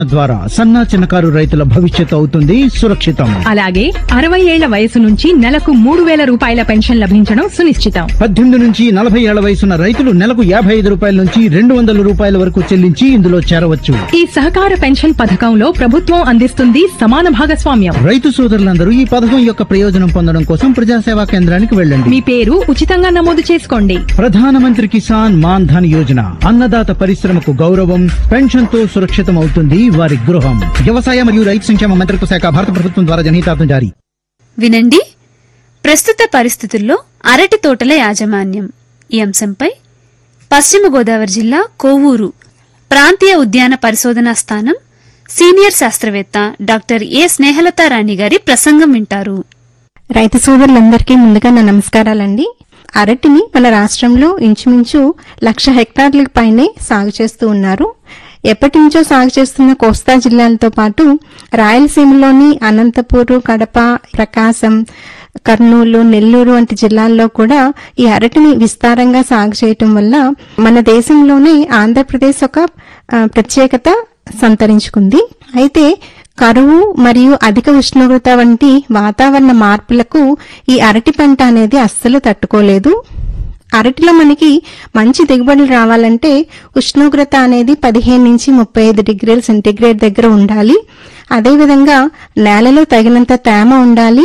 ద్వారా సన్న చిన్నకారు రైతుల భవిష్యత్తు అవుతుంది సురక్షితం. అలాగే 60 ఏళ్ల వయసు నుంచి నెలకు 3,000 రూపాయల పెన్షన్ లభించడం సునిశ్చితం. 18 నుంచి 40 ఏళ్ల వయసున్న రైతులు నెలకు 55 రూపాయల నుంచి 200 రూపాయల వరకు చెల్లించి ఇందులో చేరవచ్చు. ఈ సహకార పెన్షన్ పథకంలో ప్రభుత్వం అందిస్తుంది సమాన భాగస్వామ్యం. రైతు సోదరులందరూ ఈ పథకం యొక్క ప్రయోజనం పొందడం కోసం ప్రజాసేవా కేంద్రానికి వెళ్ళండి. మీ పేరు ఉచితంగా నమోదు చేసుకోండి. ప్రధానమంత్రి కిసాన్ మాన్ ధన్ యోజన, అన్నదాత పరిశ్రమకు గౌరవం, పెన్షన్ తో సురక్షితం అవుతుంది వారి గృహం. వ్యవసాయ మరియు రైతు సంక్షేమ మంత్రిత్వ శాఖ, భారత ప్రభుత్వం ద్వారా జనహితార్థం జారీ. వినండి, ప్రస్తుత పరిస్థితుల్లో అరటి తోటల యాజమాన్యం ఈ అంశంపై పశ్చిమ గోదావరి జిల్లా కోవూరు ప్రాంతీయ ఉద్యాన పరిశోధనా స్థానం సీనియర్ శాస్త్రవేత్త డాక్టర్ ఏ స్నేహలతారాణి గారి ప్రసంగం వింటారు. రైతు సోదరులందరికీ ముందుగా నా నమస్కారాలండి. అరటిని మన రాష్ట్రంలో ఇంచుమించు 1,00,000 హెక్టార్లకు పైనే సాగు చేస్తూ ఉన్నారు. ఎప్పటి నుంచో సాగు చేస్తున్న కోస్తా జిల్లాలతో పాటు రాయలసీమలోని అనంతపూరు, కడప, ప్రకాశం, కర్నూలు, నెల్లూరు వంటి జిల్లాల్లో కూడా ఈ అరటిని విస్తారంగా సాగు చేయటం వల్ల మన దేశంలోనే ఆంధ్రప్రదేశ్ ఒక ప్రత్యేకత సంతరించుకుంది. అయితే కరువు మరియు అధిక ఉష్ణోగ్రత వంటి వాతావరణ మార్పులకు ఈ అరటి పంట అనేది అస్సలు తట్టుకోలేదు. అరటిలో మనకి మంచి దిగుబడులు రావాలంటే ఉష్ణోగ్రత అనేది 15 నుంచి 35 డిగ్రీల సెంటీగ్రేడ్ దగ్గర ఉండాలి. అదేవిధంగా నేలలో తగినంత తేమ ఉండాలి.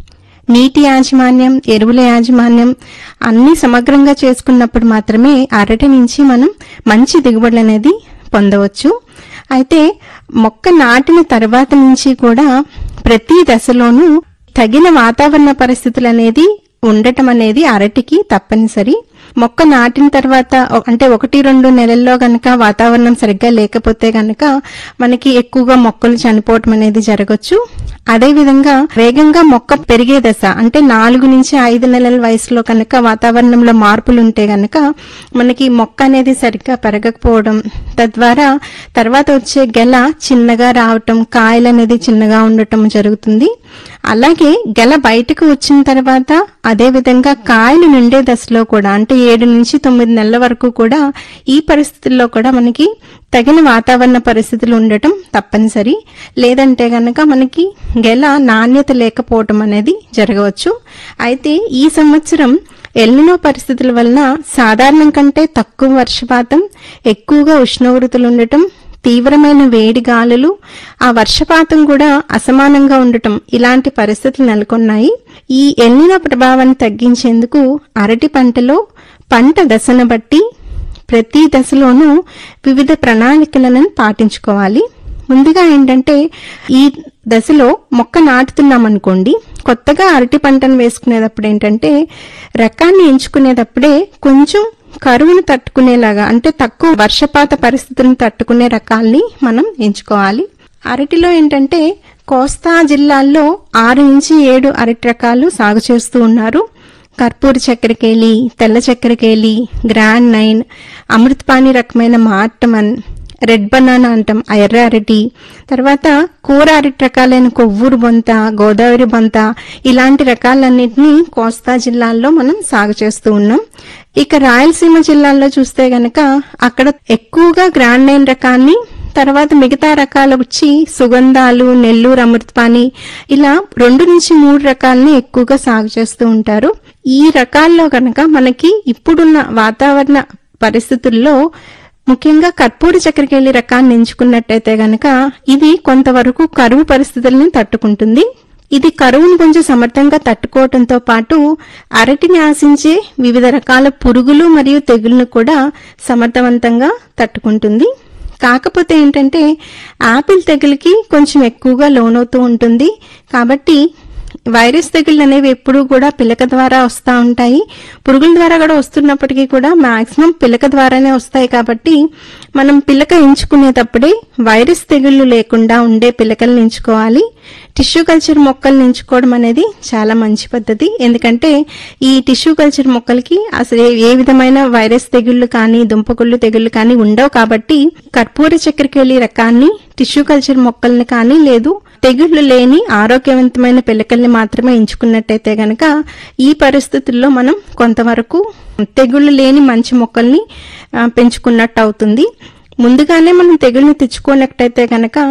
నీటి యాజమాన్యం, ఎరువుల యాజమాన్యం అన్ని సమగ్రంగా చేసుకున్నప్పుడు మాత్రమే అరటి నుంచి మనం మంచి దిగుబడులు అనేది పొందవచ్చు. అయితే మొక్క నాటిన తర్వాత నుంచి కూడా ప్రతి దశలోనూ తగిన వాతావరణ పరిస్థితులు అనేది ఉండటం అనేది అరటికి తప్పనిసరి. మొక్క నాటిన తర్వాత అంటే 1-2 నెలల్లో గనక వాతావరణం సరిగ్గా లేకపోతే గనక మనకి ఎక్కువగా మొక్కలు చనిపోవటం అనేది జరగచ్చు. అదేవిధంగా వేగంగా మొక్క పెరిగే దశ అంటే 4 నుంచి 5 నెలల వయసులో కనుక వాతావరణంలో మార్పులు ఉంటే గనక మనకి మొక్క అనేది సరిగ్గా పెరగకపోవడం, తద్వారా తర్వాత వచ్చే గెల చిన్నగా రావటం, కాయలు అనేది చిన్నగా ఉండటం జరుగుతుంది. అలాగే గెల బయటకు వచ్చిన తర్వాత అదేవిధంగా కాయలు నిండే దశలో కూడా అంటే 7 నుంచి 9 నెలల వరకు కూడా ఈ పరిస్థితుల్లో కూడా మనకి తగిన వాతావరణ పరిస్థితులు ఉండటం తప్పనిసరి. లేదంటే గనక మనకి గెల నాణ్యత లేకపోవటం అనేది జరగవచ్చు. అయితే ఈ సంవత్సరం ఎల్నినో పరిస్థితుల వలన సాధారణం కంటే తక్కువ వర్షపాతం, ఎక్కువగా ఉష్ణోగ్రతలు ఉండటం, తీవ్రమైన వేడి గాలులు, ఆ వర్షపాతం కూడా అసమానంగా ఉండటం ఇలాంటి పరిస్థితులు నెలకొన్నాయి. ఈ ఎల్నినో ప్రభావాన్ని తగ్గించేందుకు అరటి పంటలో పంట దశను బట్టి ప్రతి దశలోనూ వివిధ ప్రణాళికలను పాటించుకోవాలి. ముందుగా ఏంటంటే ఈ దశలో మొక్క నాటుతున్నామనుకోండి, కొత్తగా అరటి పంటను వేసుకునేటప్పుడు ఏంటంటే రకాన్ని ఎంచుకునేటప్పుడే కొంచెం కరువును తట్టుకునేలాగా అంటే తక్కువ వర్షపాత పరిస్థితులను తట్టుకునే రకాల్ని మనం ఎంచుకోవాలి. అరటిలో ఏంటంటే కోస్తా జిల్లాల్లో 6 నుంచి 7 అరటి రకాలు సాగు చేస్తూ ఉన్నారు. కర్పూర చక్కెరకేళి, తెల్ల చక్కెరకేళి, గ్రాండ్ 9, అమృతపాణి రకమైన మార్టమన్, రెడ్ బనానా అంటాం ఎర్ర అరటి, తర్వాత కూర అరటి రకాలైన కొవ్వూరు బొంత, గోదావరి బొంత ఇలాంటి రకాలన్నింటినీ కోస్తా జిల్లాల్లో మనం సాగు చేస్తూ ఉన్నాం. ఇక రాయలసీమ జిల్లాల్లో చూస్తే గనక అక్కడ ఎక్కువగా గ్రాండ్ 9 రకాన్ని, తర్వాత మిగతా రకాలు వచ్చి సుగంధాలు, నెల్లూరు అమృతపాణి ఇలా 2 నుంచి 3 రకాలని ఎక్కువగా సాగు చేస్తూ ఉంటారు. ఈ రకాల్లో గనక మనకి ఇప్పుడున్న వాతావరణ పరిస్థితుల్లో ముఖ్యంగా కర్పూర చక్కెరకేళి రకాన్ని ఎంచుకున్నట్టయితే గనక ఇది కొంతవరకు కరువు పరిస్థితులను తట్టుకుంటుంది. ఇది కరువును కొంచెం సమర్థంగా తట్టుకోవడంతో పాటు అరటిని ఆశించే వివిధ రకాల పురుగులు మరియు తెగుళ్లను కూడా సమర్థవంతంగా తట్టుకుంటుంది. కాకపోతే ఏంటంటే ఆపిల్ తెగులుకి కొంచెం ఎక్కువగా లోనవుతూ ఉంటుంది. కాబట్టి వైరస్ తెగుళ్ళు అనేవి ఎప్పుడూ కూడా పిలక ద్వారా వస్తూ ఉంటాయి. పురుగుల ద్వారా కూడా వస్తున్నప్పటికీ కూడా మాక్సిమం పిలక ద్వారానే వస్తాయి. కాబట్టి మనం పిలక ఎంచుకునేటప్పుడే వైరస్ తెగుళ్లు లేకుండా ఉండే పిలకలను ఎంచుకోవాలి. టిష్యూ కల్చర్ మొక్కలను ఎంచుకోవడం అనేది చాలా మంచి పద్ధతి. ఎందుకంటే ఈ టిష్యూ కల్చర్ మొక్కలకి అసలు ఏ విధమైన వైరస్ తెగుళ్లు కానీ దుంపకుళ్ళు తెగుళ్లు కానీ ఉండవు. కాబట్టి కర్పూర చక్కెరకేళి రకాన్ని, టిష్యూ కల్చర్ మొక్కల్ని కానీ లేదు తెగుళ్లు లేని ఆరోగ్యవంతమైన పిలకల్ని మాత్రమే ఎంచుకున్నట్టయితే గనక ఈ పరిస్థితుల్లో మనం కొంతవరకు తెగుళ్లు లేని మంచి మొక్కల్ని పెంచుకున్నట్టు అవుతుంది. ముందుగానే మనం తెగుల్ని తెచ్చుకోనట్టయితే కనుక